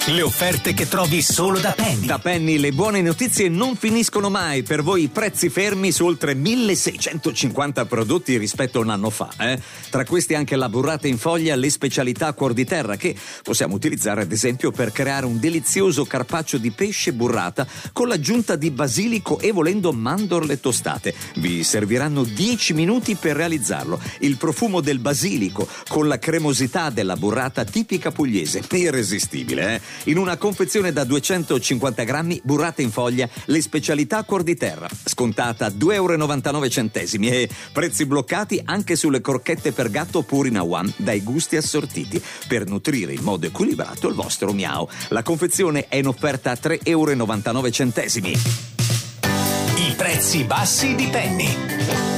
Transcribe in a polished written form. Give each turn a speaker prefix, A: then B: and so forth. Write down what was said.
A: Le offerte che trovi solo da Penny.
B: Da Penny le buone notizie non finiscono mai. Per voi prezzi fermi su oltre 1650 prodotti rispetto a un anno fa. Tra questi anche la burrata in foglia, le specialità Cuor di Terra, che possiamo utilizzare ad esempio per creare un delizioso carpaccio di pesce burrata con l'aggiunta di basilico e volendo mandorle tostate. Vi serviranno 10 minuti per realizzarlo. Il profumo del basilico con la cremosità della burrata tipica pugliese, irresistibile. In una confezione da 250 grammi, burrata in foglia, le specialità Cuor di Terra, scontata a 2,99 € e prezzi bloccati anche sulle crocchette per gatto Purina One dai gusti assortiti, per nutrire in modo equilibrato il vostro miau. La confezione è in offerta a 3,99 €.
A: I prezzi bassi di Penny.